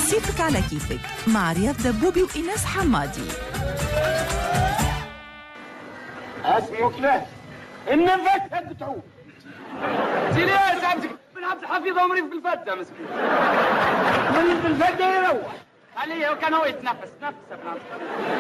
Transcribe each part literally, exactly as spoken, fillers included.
صيفك على كيفك مع رياض دبوبي وإناس حمادي. اسمك له النفس هدتعود سيري يا سعادتك بن عبد الحفيظ عمري في الفتة مسكين من في الفتة يروح عليه وكان هو يتنفس نفس ابن عبد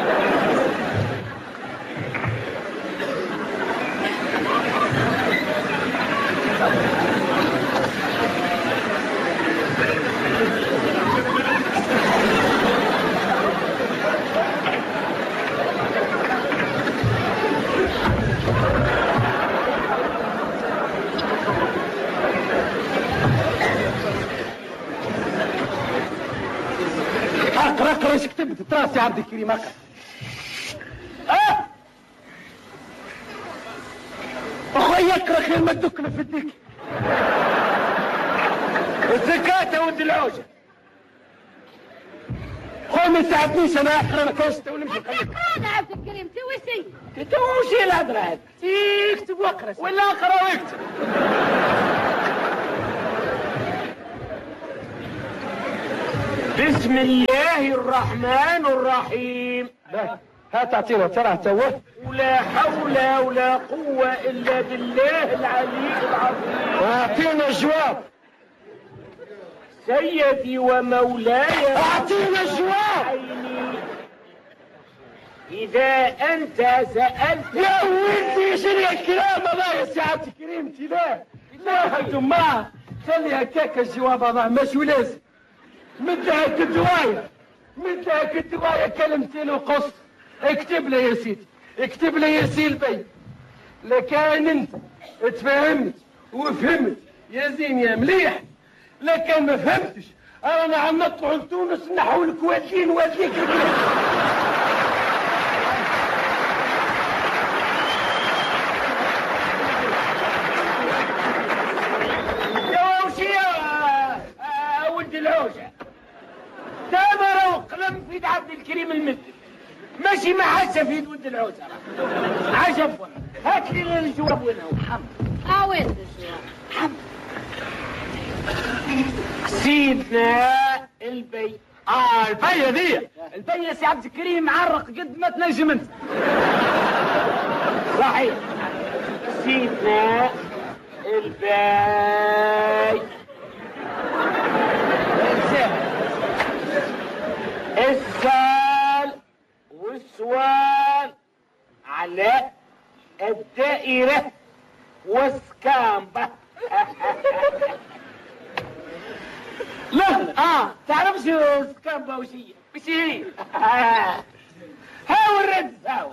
اقرا اقرا ايش كتبت تراس يا عبد الكريم اقرا. اه اخوي اقرا خير ما تدكنا في الدك. الزكاة يا ولد العوجة. خوي ما تساعدنيش انا اقرا ما كانش تو نمشي. اقرا عبد الكريم توشي توشي الهدرة هذه. اكتب واقرا ولا اقرا واكتب. بسم الله الرحمن الرحيم. لا هات اعطينا ترى توه. ولا حول ولا قوة الا بالله العلي العظيم. واعطينا الجواب. سيدي ومولاي اعطينا الجواب. اذا انت سألت يا ولدي شنو الكلام هذا يا سعادة كريمتي. لا لا انتم معه خلي هكاك الجواب هذا ماشي لازم. مدهك الدواية مدهك الدواية كلمتين وقص. اكتب لي يا سيدي اكتب لي يا سيدي البي. لكان انت تفهمت وفهمت يا زين يا مليح. لكن ما فهمتش انا عم نطلع لتونس نحولك والدين والديك. يا وشي يا ولد العوجة دابا روق قلم في يد عبد الكريم المدن ماشي ما حاجة في يد ولد العوجة. عجب هات لي الجواب وين هو. حمد اه وين الجواب حمد سيدنا البي. اه البي ذي البي يا سي عبد الكريم معرق قد ما تنجم انت. صحيح سيدنا البي. السال والسوال على الدائرة والسكامبة. لا اه تعرف شو سكامبة وش هي؟ وش هي؟ هاو الرد هاو.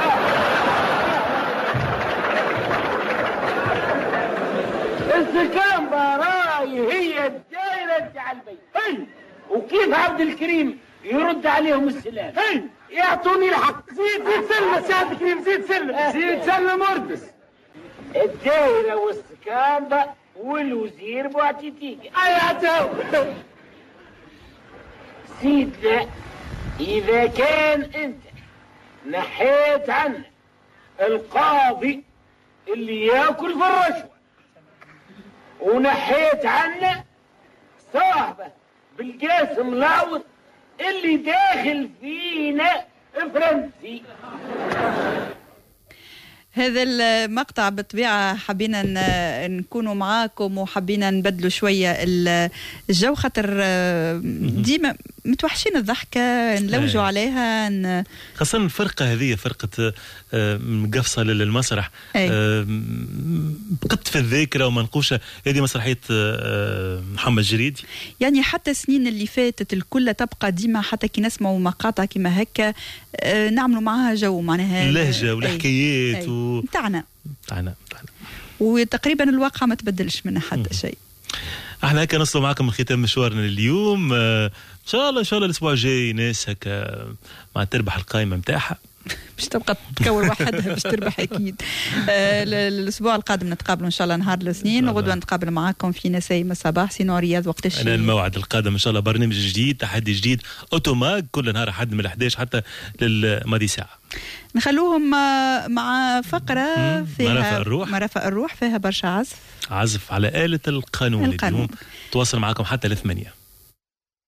السكامبة راي هي الدائرة على البيت. هي وكيف عبد الكريم يرد عليهم السلام. هي يعطوني الحق. زيد زيد سلم يا عبد الكريم زيد سلم زيد سلم وردس. الدائرة والسكامبة والوزير بوعتيتيك. اياتو سيدنا اذا كان انت نحيت عنه القاضي اللي ياكل في الرشوة ونحيت عنه صاحبه بالقاسم لاوط اللي داخل فينا فرنسي. هذا المقطع بالطبيعة حبينا نكونوا معاكم وحبينا نبدلوا شوية الجو خاطر ديما متوحشين الضحكة نلوجوا عليها ن... خاصة الفرقة هذه فرقة مقفصة للمسرح بقت في الذاكرة ومنقوشة. هذه مسرحية محمد جريدي يعني حتى السنين اللي فاتت الكل تبقى ديما حتى كي نسمعوا مقاطع كما هكا نعملوا معها جو معناها اللهجة والحكايات و... متاعنا متاعنا وتقريبا الواقع ما تبدلش منها حتى شيء. احنا هكا نصلوا معكم من ختام مشوارنا اليوم. آه ان شاء الله ان شاء الله الاسبوع الجاي ناس هكا مع تربح القائمه نتاعها باش تبقى تكور وحدها باش تربح اكيد. آه الاسبوع القادم نتقابلوا ان شاء الله نهار الاثنين وغدوه نتقابل معاكم في نسايم الصباح. سينو رياض وقتاش انا الموعد القادم ان شاء الله برنامج جديد تحدي جديد اوتوماك كل نهار حد من الحداش حتى للماضي ساعه. نخلوهم مع فقره فيها مرافق الروح مرافق الروح فيها برشا عزف عزف على آلة القانون, القانون. اليوم تواصل معكم حتى لثمانية.